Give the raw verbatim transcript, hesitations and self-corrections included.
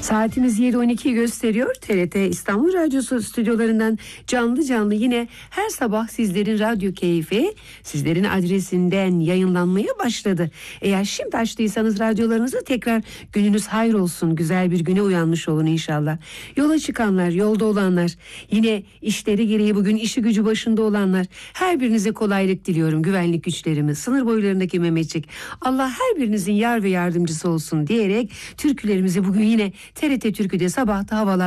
Saatimiz yedi on iki gösteriyor. T R T İstanbul Radyosu stüdyolarından canlı canlı yine her sabah sizlerin radyo keyfi sizlerin adresinden yayınlanmaya başladı. Eğer şimdi açtıysanız radyolarınızı tekrar gününüz hayır olsun. Güzel bir güne uyanmış olun inşallah. Yola çıkanlar, yolda olanlar, yine işleri gereği bugün işi gücü başında olanlar, her birinize kolaylık diliyorum. Güvenlik güçlerimiz, sınır boylarındaki Mehmetçik, Allah her birinizin yar ve yardımcısı olsun diyerek türkülerimizi bugün yine T R T Türkü'de sabahta havalar